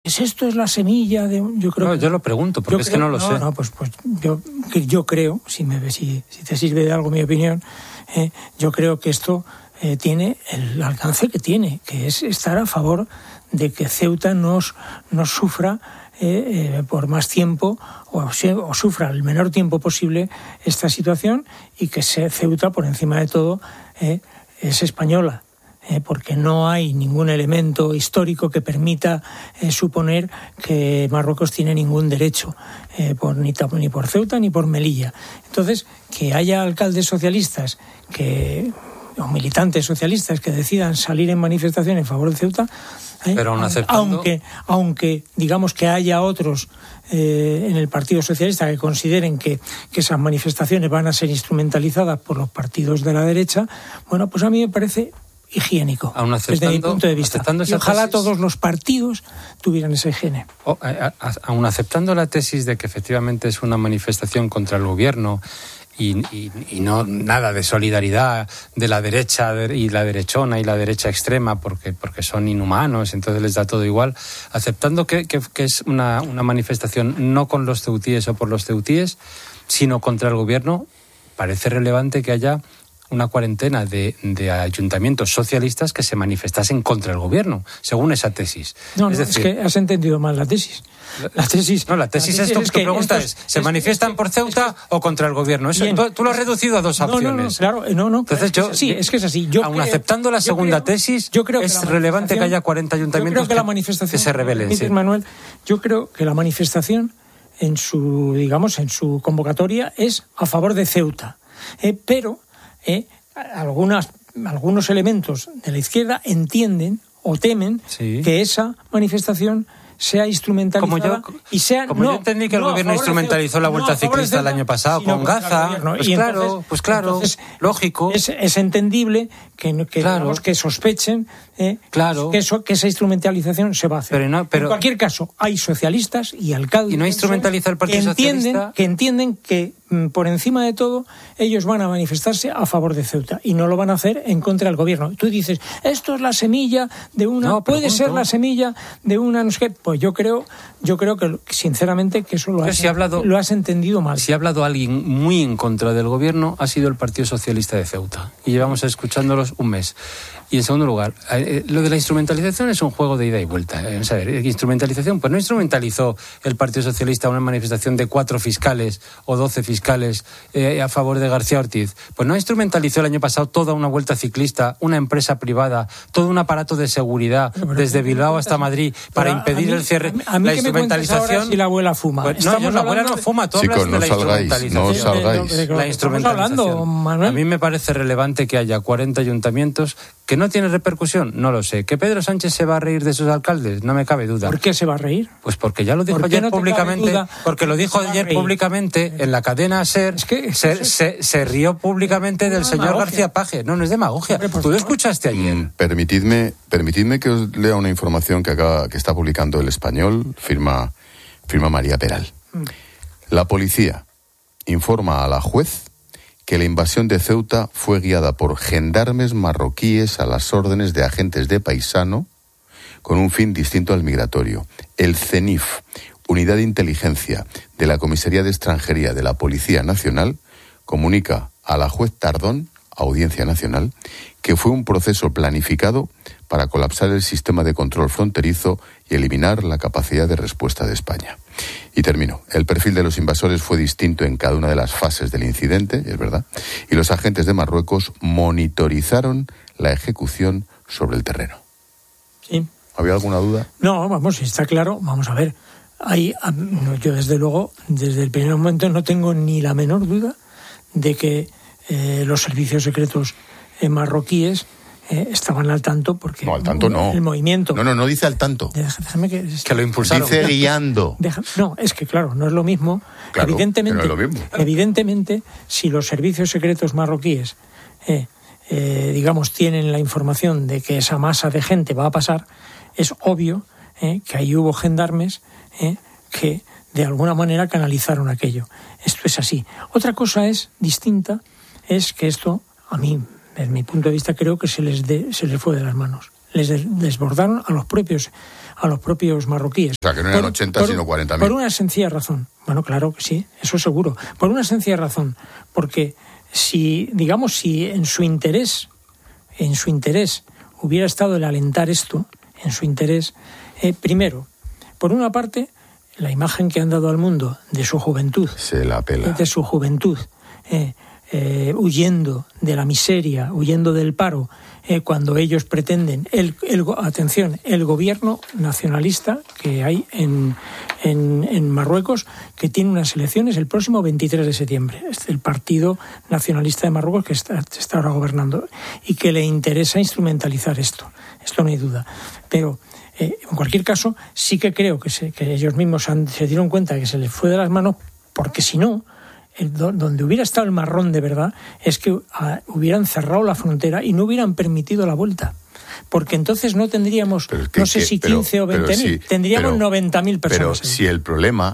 esto es la semilla de un... Yo creo yo lo pregunto, porque es que no lo sé. No, pues yo creo, si te sirve de algo mi opinión, yo creo que esto tiene el alcance que tiene, que es estar a favor de que Ceuta no sufra por más tiempo o sufra el menor tiempo posible esta situación, y que Ceuta, por encima de todo, es española. Porque no hay ningún elemento histórico que permita suponer que Marruecos tiene ningún derecho ni por Ceuta ni por Melilla. Entonces, que haya alcaldes socialistas o militantes socialistas que decidan salir en manifestación en favor de Ceuta, pero aunque digamos que haya otros en el Partido Socialista que consideren que esas manifestaciones van a ser instrumentalizadas por los partidos de la derecha, bueno, pues a mí me parece higiénico, desde mi punto de vista. Y ojalá todos los partidos tuvieran ese higiene. Aun aceptando la tesis de que efectivamente es una manifestación contra el gobierno y no nada de solidaridad de la derecha y la derechona y la derecha extrema porque son inhumanos, entonces les da todo igual, aceptando que es una manifestación no con los ceutíes o por los ceutíes, sino contra el gobierno, parece relevante que haya una cuarentena de ayuntamientos socialistas que se manifestasen contra el gobierno, según esa tesis. Es que has entendido mal la tesis. La tesis es esto que tu pregunta es, ¿se manifiestan por Ceuta o contra el gobierno? Eso, tú lo has reducido a dos opciones. No. Entonces es que es así. Aun aceptando la segunda tesis, es relevante que haya 40 ayuntamientos que se rebelen. Sí. Manuel, yo creo que la manifestación en su convocatoria es a favor de Ceuta. Pero algunos elementos de la izquierda entienden o temen que esa manifestación sea instrumentalizada yo entendí que el gobierno instrumentalizó la vuelta ciclista el año pasado con Gaza, pues claro, entonces, lógico. Es entendible que sospechen que esa instrumentalización se va a hacer. Pero en cualquier caso, hay socialistas y alcaldes y no instrumentaliza el Partido Socialista que entienden que por encima de todo ellos van a manifestarse a favor de Ceuta y no lo van a hacer en contra del gobierno. Tú dices, esto es la semilla de una... puede ser la semilla de una... No sé qué. Pues yo creo que sinceramente que eso lo has entendido mal. Si ha hablado alguien muy en contra del gobierno, ha sido el Partido Socialista de Ceuta. Y llevamos escuchándolos un mes. Y en segundo lugar, lo de la instrumentalización es un juego de ida y vuelta. Instrumentalización, pues no instrumentalizó el Partido Socialista una manifestación de 4 fiscales o 12 fiscales a favor de García Ortiz. Pues no instrumentalizó el año pasado toda una vuelta ciclista, una empresa privada, todo un aparato de seguridad desde Bilbao hasta Madrid para impedir el cierre. La instrumentalización. Si la abuela fuma. Pues la abuela no fuma. Tú hablas de la instrumentalización. No salgáis. La instrumentalización. A mí me parece relevante que haya 40 ayuntamientos. ¿Que no tiene repercusión? No lo sé. ¿Que Pedro Sánchez se va a reír de sus alcaldes? No me cabe duda. ¿Por qué se va a reír? Pues porque ya lo dijo ayer públicamente. Porque lo dijo ayer públicamente en la cadena SER. Se rió públicamente del señor García Paje. No es demagogia. Tú lo escuchaste ayer. Permitidme que os lea una información que está publicando El Español, firma María Peral. La policía informa a la juez que la invasión de Ceuta fue guiada por gendarmes marroquíes a las órdenes de agentes de paisano con un fin distinto al migratorio. El CENIF, Unidad de Inteligencia de la Comisaría de Extranjería de la Policía Nacional, comunica a la juez Tardón, Audiencia Nacional, que fue un proceso planificado para colapsar el sistema de control fronterizo y eliminar la capacidad de respuesta de España. Y termino. El perfil de los invasores fue distinto en cada una de las fases del incidente, es verdad, y los agentes de Marruecos monitorizaron la ejecución sobre el terreno. Sí. ¿Había alguna duda? No, está claro. Vamos a ver. Yo desde luego, desde el primer momento no tengo ni la menor duda de que los servicios secretos marroquíes estaban al tanto porque... No, al tanto no. El movimiento... No dice al tanto. Déjame que lo impulsaron. Dice guiando. No, es que claro, no es lo mismo. Claro, evidentemente, no es lo mismo. Evidentemente, si los servicios secretos marroquíes, tienen la información de que esa masa de gente va a pasar, es obvio que ahí hubo gendarmes que de alguna manera canalizaron aquello. Esto es así. Otra cosa distinta, es que esto, a mí, desde mi punto de vista, creo que se les fue de las manos. les desbordaron a los propios marroquíes. O sea, que no eran 80, sino 40.000. Por una sencilla razón. Bueno, claro que sí, eso seguro. Por una sencilla razón. Porque si en su interés hubiera estado el alentar esto, en su interés, primero, por una parte, la imagen que han dado al mundo de su juventud. Se la pela. De su juventud. Huyendo de la miseria, huyendo del paro, cuando ellos pretenden, el gobierno nacionalista que hay en Marruecos, que tiene unas elecciones el próximo 23 de septiembre. Es el Partido Nacionalista de Marruecos que está ahora gobernando y que le interesa instrumentalizar esto no hay duda. Pero en cualquier caso, sí que creo que ellos mismos se dieron cuenta de que se les fue de las manos, porque si no, donde hubiera estado el marrón de verdad es que hubieran cerrado la frontera y no hubieran permitido la vuelta. Porque entonces no tendríamos, si 15 o 20.000, tendríamos 90.000 personas. Pero si el problema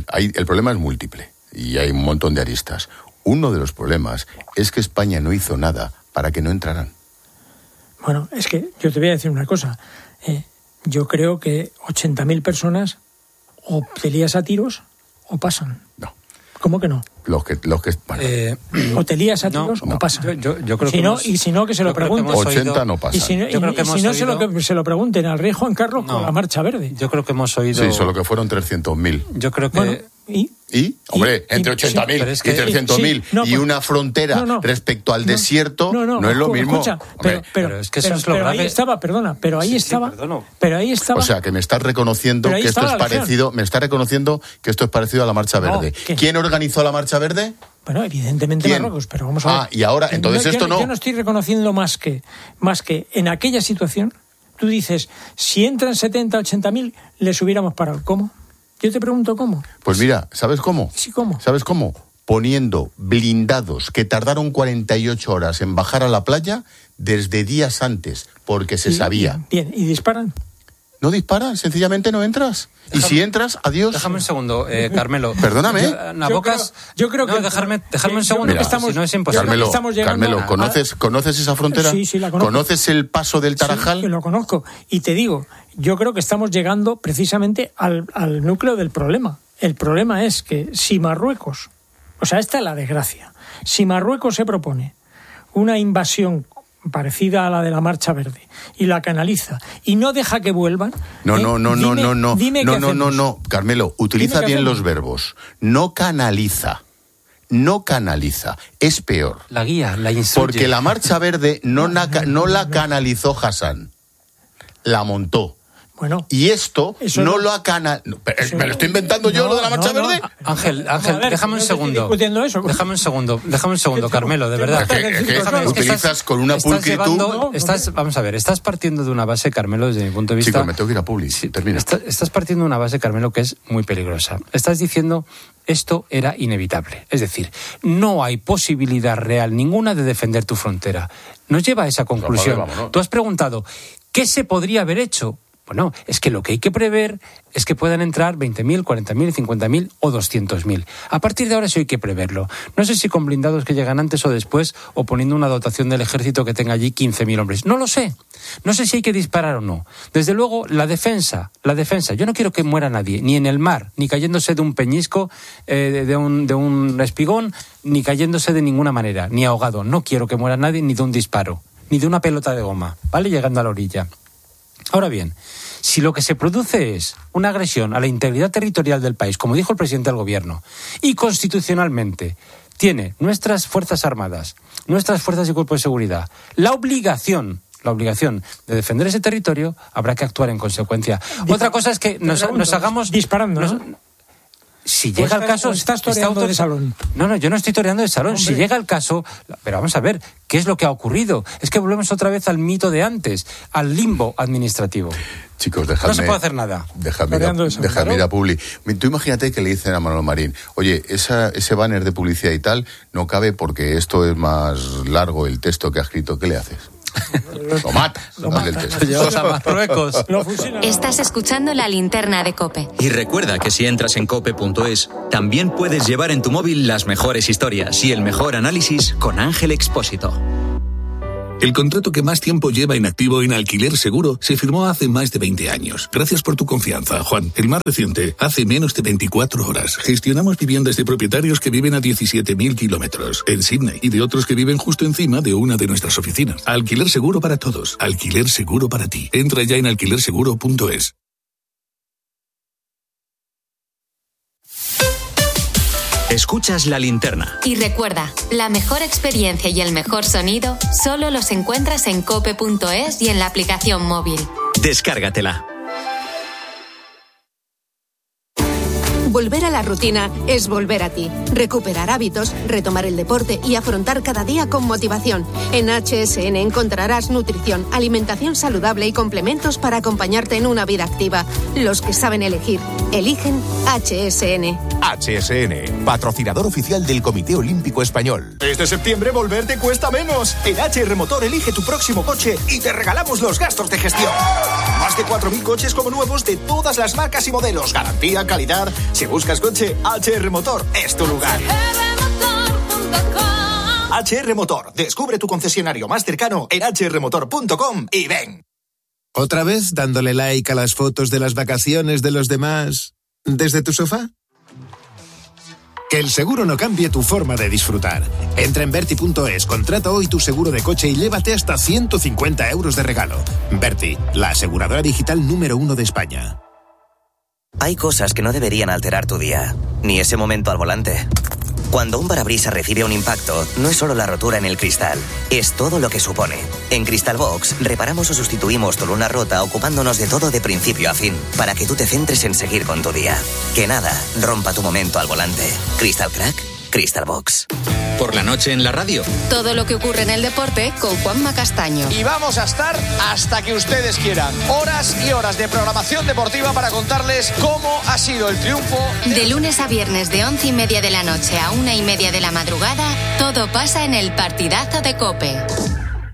es múltiple y hay un montón de aristas. Uno de los problemas es que España no hizo nada para que no entraran. Bueno, es que yo te voy a decir una cosa. Yo creo que 80.000 personas o te lías a tiros o pasan. No. ¿Cómo que no? Los que bueno. O te lías a tiros o pasan. Yo creo y si no, que se lo pregunten. 80 no pasan. Se lo pregunten al rey Juan Carlos con la Marcha Verde. Yo creo que hemos oído... Sí, solo que fueron 300.000. Yo creo que... Bueno, Hombre, entre 80.000 y 300.000 y una frontera respecto al desierto no es lo mismo. Escucha, pero es que eso es lo grave. Ahí estaba, pero ahí estaba. O sea, que me estás reconociendo que esto es parecido, esto es parecido a la Marcha Verde. ¿Quién organizó la Marcha Verde? Bueno, evidentemente Marruecos, pero vamos a ver. Y ahora, entonces esto no. Yo no estoy reconociendo más que en aquella situación, tú dices, si entran 70, 80.000, les hubiéramos parado. ¿Cómo? Yo te pregunto cómo. Pues mira, ¿sabes cómo? Sí, ¿cómo? ¿Sabes cómo? Poniendo blindados que tardaron 48 horas en bajar a la playa desde días antes, porque se sabía. Bien, ¿y disparan? No disparas, sencillamente no entras. Y si entras, adiós. Déjame un segundo, Carmelo. Perdóname. Yo creo que... No, dejarme un segundo, mira, si no es imposible. Carmelo, ¿conoces esa frontera? Sí, la conozco. ¿Conoces el paso del Tarajal? Sí, lo conozco. Y te digo, yo creo que estamos llegando precisamente al núcleo del problema. El problema es que si Marruecos... O sea, esta es la desgracia. Si Marruecos se propone una invasión parecida a la de la Marcha Verde y la canaliza y no deja que vuelvan. No, Carmelo, utiliza bien los verbos. No canaliza, es peor. La guía, la instruye. Porque la Marcha Verde no la canalizó Hassan, la montó. Bueno, y esto no lo ha canalizado. ¿Me lo estoy inventando yo lo de la Marcha Verde? Ángel, déjame un segundo. Déjame un segundo, Carmelo, de verdad. Utilizas con una pulcritud. Vamos a ver, estás partiendo de una base, Carmelo, desde mi punto de vista. Chico, me tengo que ir a Publi. Termina. Estás partiendo de una base, Carmelo, que es muy peligrosa. Estás diciendo esto era inevitable. Es decir, no hay posibilidad real ninguna de defender tu frontera. Nos lleva a esa conclusión. Tú has preguntado, ¿qué se podría haber hecho? Bueno, es que lo que hay que prever es que puedan entrar 20.000, 40.000, 50.000 o 200.000. A partir de ahora eso hay que preverlo. No sé si con blindados que llegan antes o después o poniendo una dotación del ejército que tenga allí 15.000 hombres. No lo sé. No sé si hay que disparar o no. Desde luego, la defensa. Yo no quiero que muera nadie, ni en el mar, ni cayéndose de un peñisco, de un espigón, ni cayéndose de ninguna manera, ni ahogado. No quiero que muera nadie ni de un disparo, ni de una pelota de goma, ¿vale? Llegando a la orilla. Ahora bien, si lo que se produce es una agresión a la integridad territorial del país, como dijo el presidente del gobierno, y constitucionalmente tiene nuestras Fuerzas Armadas, nuestras fuerzas y cuerpos de seguridad, la obligación de defender ese territorio, habrá que actuar en consecuencia. Otra cosa es que nos hagamos... Disparando, ¿no? Si llega el caso... Estás toreando de salón. No, yo no estoy toreando de salón. Hombre. Si llega el caso... Pero vamos a ver, ¿qué es lo que ha ocurrido? Es que volvemos otra vez al mito de antes, al limbo administrativo. Chicos, dejadme... No se puede hacer nada. Déjame ir a Publi. Tú imagínate que le dicen a Manolo Marín, oye, ese banner de publicidad y tal no cabe porque esto es más largo el texto que ha escrito. ¿Qué le haces? Lo matas. Llevas a Marruecos. Estás escuchando La Linterna de COPE. Y recuerda que si entras en cope.es, también puedes llevar en tu móvil las mejores historias y el mejor análisis con Ángel Expósito. El contrato que más tiempo lleva inactivo en Alquiler Seguro se firmó hace más de 20 años. Gracias por tu confianza, Juan. El más reciente, hace menos de 24 horas. Gestionamos viviendas de propietarios que viven a 17.000 kilómetros en Sydney y de otros que viven justo encima de una de nuestras oficinas. Alquiler Seguro para todos. Alquiler Seguro para ti. Entra ya en alquilerseguro.es. Escuchas La Linterna. Y recuerda, la mejor experiencia y el mejor sonido solo los encuentras en cope.es y en la aplicación móvil. Descárgatela. Volver a la rutina es volver a ti. Recuperar hábitos, retomar el deporte y afrontar cada día con motivación. En HSN encontrarás nutrición, alimentación saludable y complementos para acompañarte en una vida activa. Los que saben elegir, eligen HSN. HSN, patrocinador oficial del Comité Olímpico Español. Este septiembre volver te cuesta menos. En HR Motor elige tu próximo coche y te regalamos los gastos de gestión. Más de 4.000 coches como nuevos de todas las marcas y modelos. Garantía, calidad. Si buscas coche, HR Motor es tu lugar. HR Motor. Descubre tu concesionario más cercano en hrmotor.com y ven. ¿Otra vez dándole like a las fotos de las vacaciones de los demás desde tu sofá? Que el seguro no cambie tu forma de disfrutar. Entra en Verti.es, contrata hoy tu seguro de coche y llévate hasta 150 euros de regalo. Verti, la aseguradora digital número 1 de España. Hay cosas que no deberían alterar tu día, ni ese momento al volante. Cuando un parabrisas recibe un impacto, no es solo la rotura en el cristal, es todo lo que supone. En Cristalbox, reparamos o sustituimos tu luna rota ocupándonos de todo de principio a fin, para que tú te centres en seguir con tu día. Que nada rompa tu momento al volante. Crystal Crack, Cristalbox. Por la noche en la radio. Todo lo que ocurre en el deporte con Juanma Castaño. Y vamos a estar hasta que ustedes quieran. Horas y horas de programación deportiva para contarles cómo ha sido el triunfo. De lunes a viernes de 11:30 de la noche a 1:30 de la madrugada, todo pasa en el partidazo de COPE.